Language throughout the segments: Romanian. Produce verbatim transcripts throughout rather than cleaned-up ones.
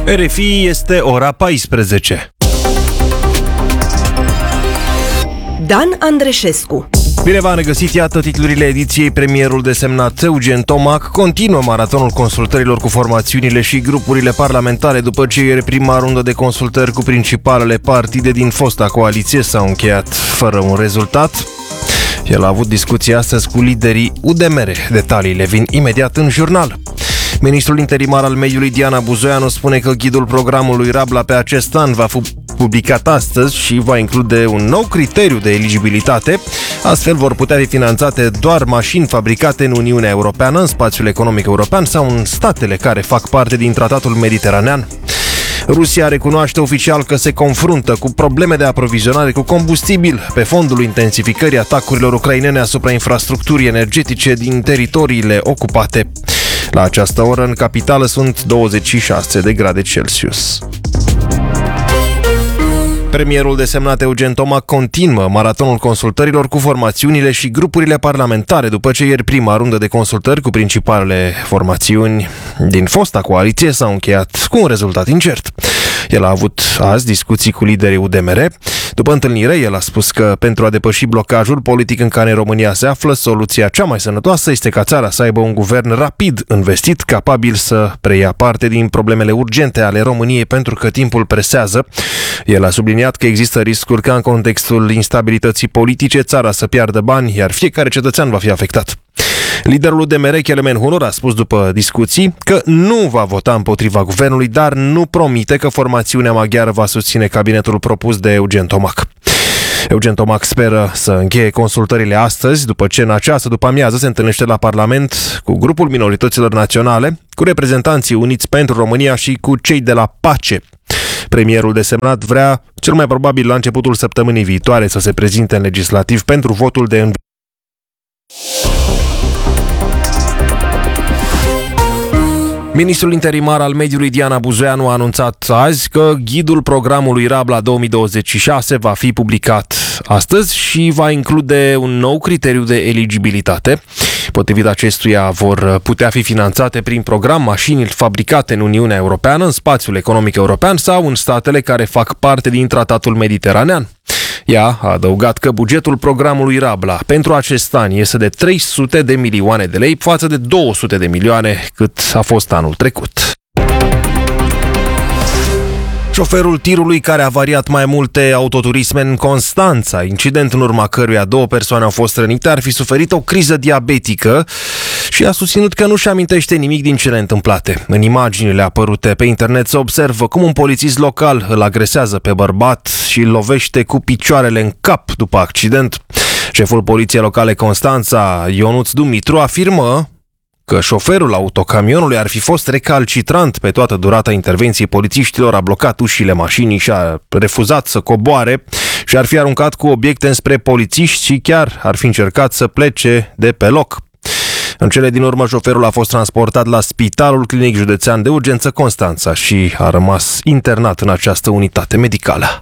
R F I este ora paisprezece. Dan Andreșescu. Bine v-am regăsit, iată titlurile ediției. Premierul desemnat Eugen Tomac continuă maratonul consultărilor cu formațiunile și grupurile parlamentare după ce ieri prima rundă de consultări cu principalele partide din fosta coaliție s-au încheiat fără un rezultat. El a avut discuții astăzi cu liderii U D M R. Detaliile vin imediat în jurnal. Ministrul interimar al mediului Diana Buzoianu spune că ghidul programului Rabla pe acest an va fi publicat astăzi și va include un nou criteriu de eligibilitate. Astfel vor putea fi finanțate doar mașini fabricate în Uniunea Europeană, în spațiul economic european sau în statele care fac parte din tratatul mediteranean. Rusia recunoaște oficial că se confruntă cu probleme de aprovizionare cu combustibil pe fondul intensificării atacurilor ucrainene asupra infrastructurii energetice din teritoriile ocupate. La această oră, în capitală, sunt douăzeci și șase de grade Celsius. Premierul desemnat Eugen Tomac continuă maratonul consultărilor cu formațiunile și grupurile parlamentare după ce ieri prima rundă de consultări cu principalele formațiuni din fosta coaliție s-au încheiat cu un rezultat incert. El a avut azi discuții cu liderii U D M R. După întâlnire, el a spus că pentru a depăși blocajul politic în care România se află, soluția cea mai sănătoasă este ca țara să aibă un guvern rapid investit, capabil să preia parte din problemele urgente ale României pentru că timpul presează. El a subliniat că există riscuri ca în contextul instabilității politice țara să piardă bani, iar fiecare cetățean va fi afectat. Liderul U D M R, Kelemen Hunor, a spus după discuții că nu va vota împotriva guvernului, dar nu promite că formațiunea maghiară va susține cabinetul propus de Eugen Tomac. Eugen Tomac speră să încheie consultările astăzi, după ce în această după-amiază se întâlnește la Parlament cu grupul minorităților naționale, cu reprezentanții Uniți pentru România și cu cei de la PACE. Premierul desemnat vrea, cel mai probabil la începutul săptămânii viitoare, să se prezinte în legislativ pentru votul de învie. Ministrul interimar al mediului Diana Buzoianu a anunțat azi că ghidul programului Rabla două mii douăzeci și șase va fi publicat astăzi și va include un nou criteriu de eligibilitate. Potrivit acestuia vor putea fi finanțate prin program mașini fabricate în Uniunea Europeană, în spațiul economic european sau în statele care fac parte din tratatul mediteranean. Ea a adăugat că bugetul programului Rabla pentru acest an este de trei sute de milioane de lei față de două sute de milioane cât a fost anul trecut. Șoferul tirului care a avariat mai multe autoturisme în Constanța, incident în urma căruia două persoane au fost rănite, ar fi suferit o criză diabetică și a susținut că nu-și amintește nimic din cele întâmplate. În imaginile apărute pe internet se observă cum un polițist local îl agresează pe bărbat și îl lovește cu picioarele în cap după accident. Șeful poliției locale Constanța, Ionuț Dumitru, afirmă că șoferul autocamionului ar fi fost recalcitrant pe toată durata intervenției polițiștilor, a blocat ușile mașinii și a refuzat să coboare și ar fi aruncat cu obiecte înspre polițiști și chiar ar fi încercat să plece de pe loc. În cele din urmă, șoferul a fost transportat la Spitalul Clinic Județean de Urgență Constanța și a rămas internat în această unitate medicală.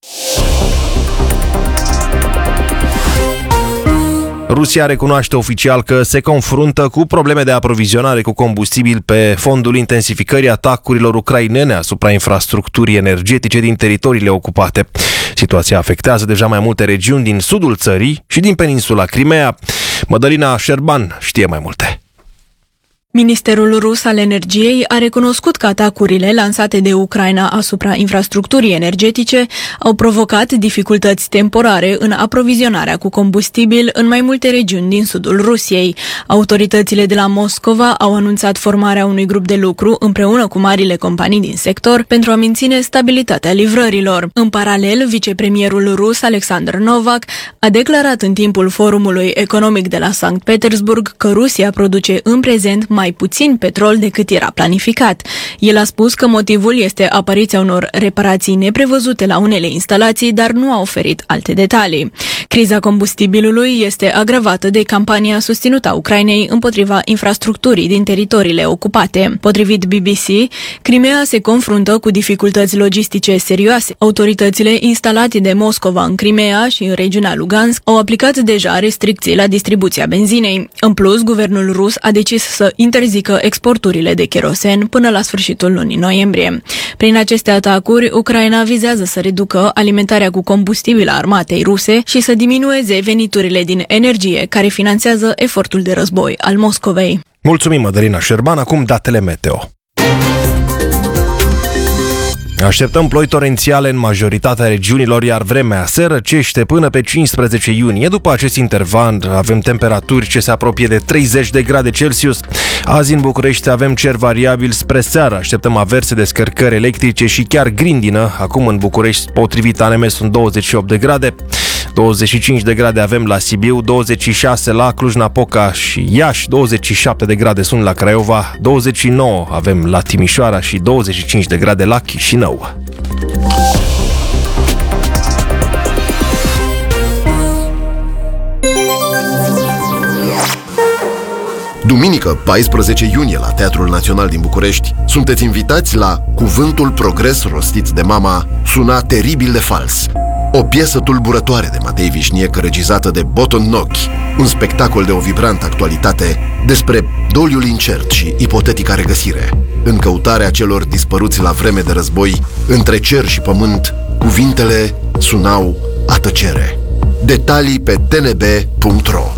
Rusia recunoaște oficial că se confruntă cu probleme de aprovizionare cu combustibil pe fondul intensificării atacurilor ucrainene asupra infrastructurii energetice din teritoriile ocupate. Situația afectează deja mai multe regiuni din sudul țării și din peninsula Crimea. Mădălina Șerban știe mai multe. Ministerul rus al energiei a recunoscut că atacurile lansate de Ucraina asupra infrastructurii energetice au provocat dificultăți temporare în aprovizionarea cu combustibil în mai multe regiuni din sudul Rusiei. Autoritățile de la Moscova au anunțat formarea unui grup de lucru împreună cu marile companii din sector pentru a menține stabilitatea livrărilor. În paralel, vicepremierul rus Alexander Novak a declarat în timpul forumului economic de la Sankt Petersburg că Rusia produce în prezent mai mai puțin petrol decât era planificat. El a spus că motivul este apariția unor reparații neprevăzute la unele instalații, dar nu a oferit alte detalii. Criza combustibilului este agravată de campania susținută a Ucrainei împotriva infrastructurii din teritoriile ocupate. Potrivit B B C, Crimea se confruntă cu dificultăți logistice serioase. Autoritățile instalate de Moscova în Crimea și în regiunea Lugansk au aplicat deja restricții la distribuția benzinei. În plus, guvernul rus a decis să intervină interzică exporturile de kerosen până la sfârșitul lunii noiembrie. Prin aceste atacuri, Ucraina vizează să reducă alimentarea cu combustibil a armatei ruse și să diminueze veniturile din energie care finanțează efortul de război al Moscovei. Mulțumim, Mădălina Șerban. Acum datele meteo. Așteptăm ploi torențiale în majoritatea regiunilor, iar vremea se răcește până pe cincisprezece iunie. După acest interval avem temperaturi ce se apropie de treizeci de grade Celsius. Azi în București avem cer variabil spre seară. Așteptăm averse, descărcări electrice și chiar grindină. Acum în București, potrivit A N M, sunt douăzeci și opt de grade. douăzeci și cinci de grade avem la Sibiu, douăzeci și șase la Cluj-Napoca și Iași, douăzeci și șapte de grade sunt la Craiova, douăzeci și nouă avem la Timișoara și douăzeci și cinci de grade la Chișinău. Duminică, paisprezece iunie, la Teatrul Național din București, sunteți invitați la Cuvântul Progres rostit de mama suna teribil de fals. O piesă tulburătoare de Matei Vișniecă, regizată de Boton Nochi, un spectacol de o vibrantă actualitate despre doliul incert și ipotetica regăsire. În căutarea celor dispăruți la vreme de război, între cer și pământ, cuvintele sunau a tăcere. Detalii pe t n b punct r o.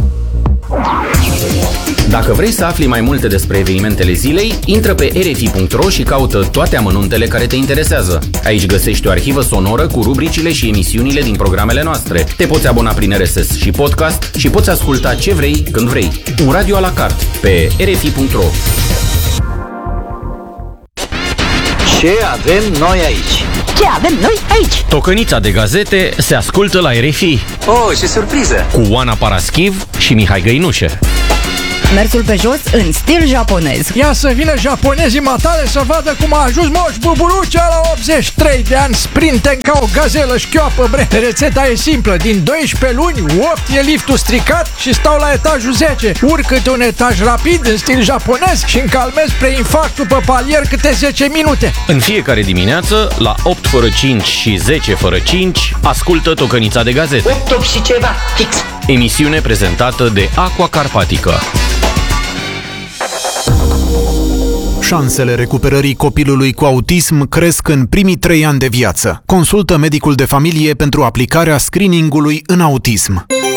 Dacă vrei să afli mai multe despre evenimentele zilei, intră pe r f i punct r o și caută toate amănuntele care te interesează. Aici găsești o arhivă sonoră cu rubricile și emisiunile din programele noastre. Te poți abona prin R S S și podcast și poți asculta ce vrei, când vrei. Un radio à la carte pe r f i punct r o. Ce avem noi aici? Ce avem noi aici? Tocănița de gazete se ascultă la R F I. Oh, ce surpriză! Cu Oana Paraschiv și Mihai Găinușe. Mersul pe jos în stil japonez. Ia să vină japonezii matale să vadă cum a ajuns Moș Buburucea la optzeci și trei de ani, sprinten ca o gazelă șchioapă, bre. Rețeta e simplă, din doisprezece luni, opt e liftul stricat și stau la etajul zece. Urc câte un etaj rapid în stil japonez și încalmez preinfarctul pe palier câte zece minute. În fiecare dimineață, la opt fără cinci și zece fără cinci, ascultă Tocănița de gazete. opt și ceva, fix. Emisiune prezentată de Aqua Carpatică. Șansele recuperării copilului cu autism cresc în primii trei ani de viață. Consultă medicul de familie pentru aplicarea screeningului în autism.